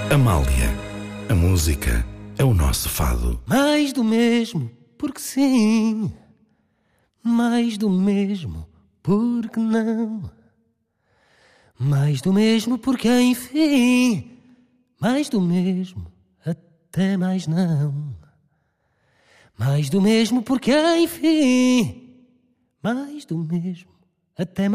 Amália, a música é o nosso fado. Mais do mesmo, porque sim. Mais do mesmo, porque não. Mais do mesmo, porque enfim. Mais do mesmo, até mais não. Mais do mesmo, porque enfim. Mais do mesmo, até mais.